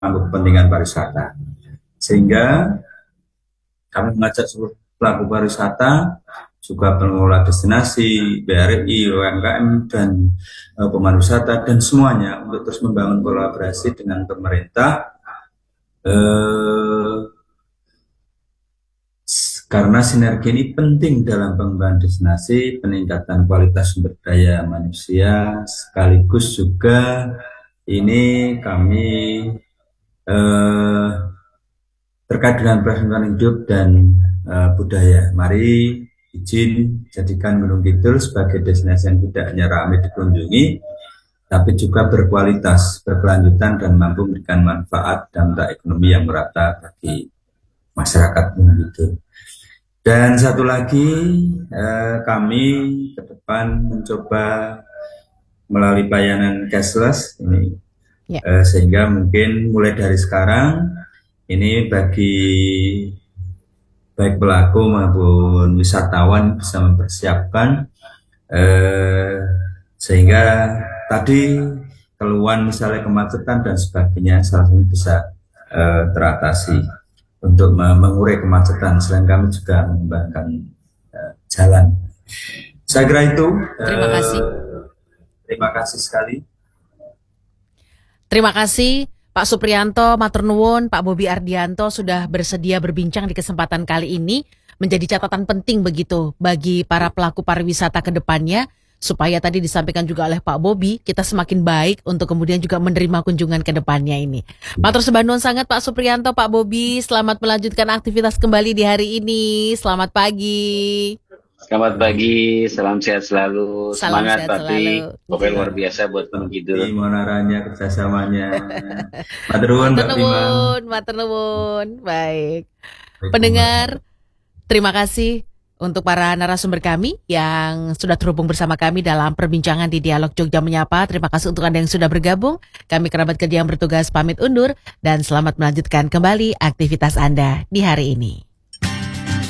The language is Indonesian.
untuk kepentingan pariwisata. Sehingga kami mengajak seluruh pelaku pariwisata, juga pengelola destinasi, BRI, UMKM, dan pemandu wisata, dan semuanya untuk terus membangun kolaborasi dengan pemerintah, karena sinergi ini penting dalam pengembangan destinasi, peningkatan kualitas sumber daya manusia, sekaligus juga ini kami terkait dengan pelestarian hidup dan budaya. Mari izin jadikan Gunung Kidul sebagai destinasi yang tidak hanya ramai dikunjungi, tapi juga berkualitas, berkelanjutan, dan mampu memberikan manfaat dampak ekonomi yang merata bagi masyarakat Gunung Kidul. Dan satu lagi, kami ke depan mencoba melalui layanan cashless ini, sehingga mungkin mulai dari sekarang ini bagi baik pelaku maupun wisatawan bisa mempersiapkan, sehingga tadi keluhan misalnya kemacetan dan sebagainya salah satu bisa teratasi untuk mengurai kemacetan. Selain kami juga mengembangkan jalan. Saya kira itu. Terima kasih. Terima kasih sekali. Terima kasih Pak Supriyanto, matur nuwun, Pak Bobi Ardianto sudah bersedia berbincang di kesempatan kali ini, menjadi catatan penting begitu bagi para pelaku pariwisata ke depannya, supaya tadi disampaikan juga oleh Pak Bobi, kita semakin baik untuk kemudian juga menerima kunjungan ke depannya ini. Matur sebanun sangat Pak Supriyanto, Pak Bobi, selamat melanjutkan aktivitas kembali di hari ini, selamat pagi. Selamat pagi, salam sehat selalu, Salam semangat sehat tapi selalu. pokoknya luar biasa buat Gunung Kidul. Gimana caranya kerjasamanya? Matur nuwun, Mbak Prima. Matur nuwun, baik. Pendengar, terima kasih untuk para narasumber kami yang sudah terhubung bersama kami dalam perbincangan di Dialog Jogja Menyapa. Terima kasih untuk Anda yang sudah bergabung. Kami kerabat kerja yang bertugas pamit undur dan selamat melanjutkan kembali aktivitas Anda di hari ini.